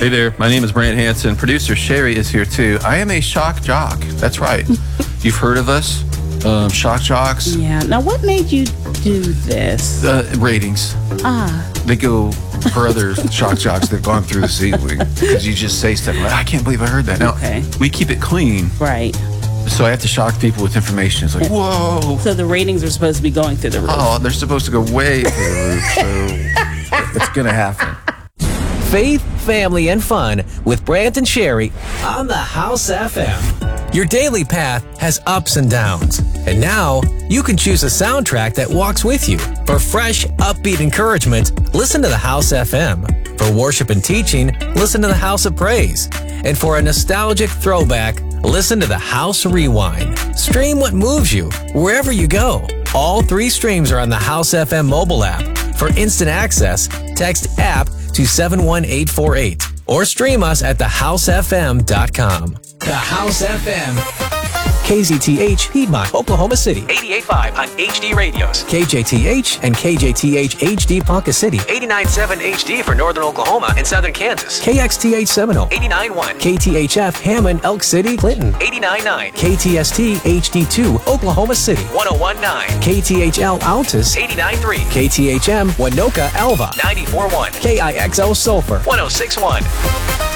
Hey there, my name is Brant Hansen. Producer Sherry is here too. I am a shock jock. That's right. You've heard of us, shock jocks. Yeah. Now, what made you do this? Ratings. They go for other shock jocks that have gone through the ceiling because you just say stuff like, I can't believe I heard that. Now, we keep it clean. Right. So I have to shock people with information. It's like, whoa. So the ratings are supposed to be going through the roof. Oh, they're supposed to go way through the roof. So it's going to happen. Faith, family, and fun with Brant and Sherry on the House FM. Your daily path has ups and downs, and now you can choose a soundtrack that walks with you. For fresh, upbeat encouragement, listen to the House FM. For worship and teaching, listen to the House of Praise. And for a nostalgic throwback, listen to the House Rewind. Stream what moves you wherever you go. All 3 streams are on the House FM mobile app. For instant access, text app to 71848 or stream us at thehousefm.com. The House FM. KZTH, Piedmont, Oklahoma City. 88.5 on HD radios. KJTH and KJTH HD Ponca City. 89.7 HD for Northern Oklahoma and Southern Kansas. KXTH Seminole. 89.1. KTHF Hammond, Elk City, Clinton. 89.9. KTST HD2, Oklahoma City. 101.9. KTHL Altus. 89.3. KTHM Winoka, Alva. 94.1. KIXO Sulphur. 106.1.